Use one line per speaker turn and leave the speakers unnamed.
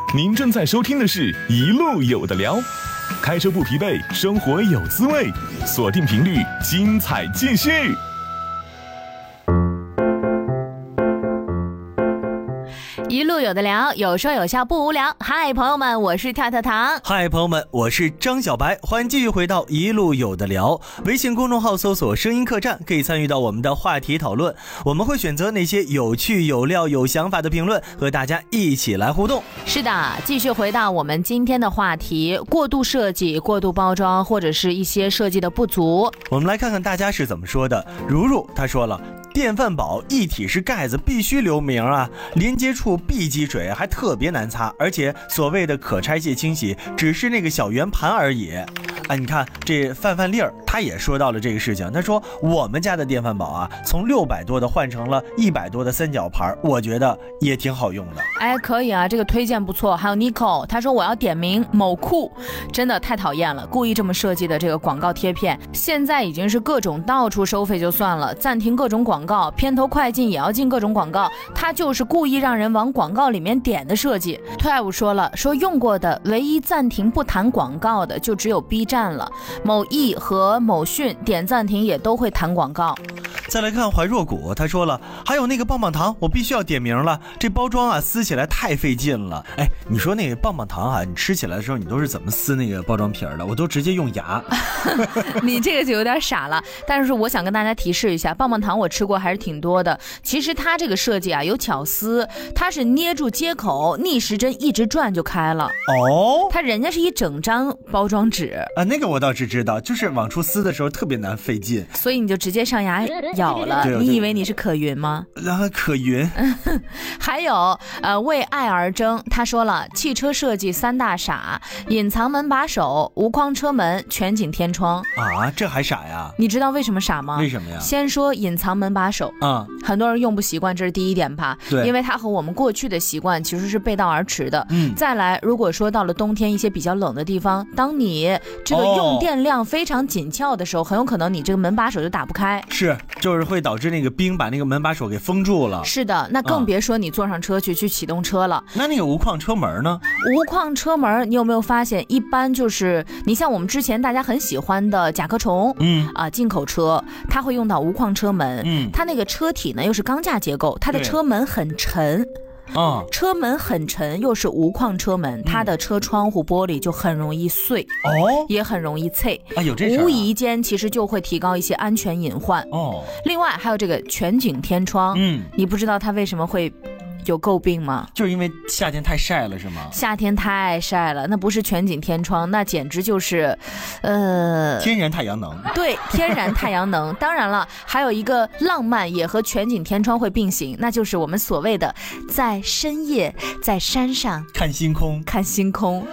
您正在收听的是一路有的聊，开车不疲惫，生活有滋味，锁定频率，精彩继续。
一路有的聊，有说有笑不无聊。嗨，朋友们，我是跳跳糖。
嗨，朋友们，我是张小白。欢迎继续回到一路有的聊。微信公众号搜索声音客栈，可以参与到我们的话题讨论。我们会选择那些有趣有料有想法的评论，和大家一起来互动。
是的，继续回到我们今天的话题，过度设计、过度包装，或者是一些设计的不足。
我们来看看大家是怎么说的。如如他说了，电饭煲一体式盖子必须留名啊，连接处必积水，还特别难擦，而且所谓的可拆卸清洗只是那个小圆盘而已。你看这范丽儿他也说到了这个事情，他说我们家的电饭煲啊，从600多的换成了100多的三角盘，我觉得也挺好用的。
可以啊，这个推荐不错。还有 Nico 他说我要点名某库，真的太讨厌了，故意这么设计的这个广告贴片，现在已经是各种到处收费就算了，暂停各种广告，片头快进也要进各种广告，他就是故意让人往广告里面点的设计。Twelve 说了，说用过的唯一暂停不弹广告的就只有 B 站了，某易和某讯点暂停也都会弹广告。
再来看怀若谷，他说了，还有那个棒棒糖我必须要点名了，这包装啊撕起来太费劲了。你说那个棒棒糖啊，你吃起来的时候你都是怎么撕那个包装皮的？我都直接用牙。
你这个就有点傻了，但是我想跟大家提示一下，棒棒糖我吃过还是挺多的。其实它这个设计啊有巧思，它是捏住接口，逆时针一直转就开了。它人家是一整张包装纸
啊，那个我倒是知道，就是往出撕的时候特别难费劲，
所以你就直接上牙咬了。你以为你是可云吗？
可云。
还有为爱而争，他说了，汽车设计3大傻：隐藏门把手、无框车门、全景天窗。
这还傻呀？
你知道为什么傻吗？
为什么呀？
先说隐藏门把手很多人用不习惯，这是第一点吧。
对，
因为它和我们过去的习惯其实是背道而驰的。再来，如果说到了冬天一些比较冷的地方，当你这个用电量非常紧俏的时候，很有可能你这个门把手就打不开，
就是会导致那个冰把那个门把手给封住了。
是的，那更别说你坐上车去启动车了。
那个无框车门呢？
无框车门，你有没有发现，一般就是你像我们之前大家很喜欢的甲壳虫，进口车，它会用到无框车门，它那个车体呢又是钢架结构，它的车门很沉。车门很沉，又是无框车门，它的车窗户玻璃就很容易碎，也很容易碎
有这事，
无意间其实就会提高一些安全隐患。另外还有这个全景天窗，你不知道它为什么会有诟病吗？
就是因为夏天太晒了是吗？
夏天太晒了，那不是全景天窗，那简直就是
天然太阳能。
对，天然太阳能。当然了，还有一个浪漫也和全景天窗会并行，那就是我们所谓的在深夜在山上
看星空。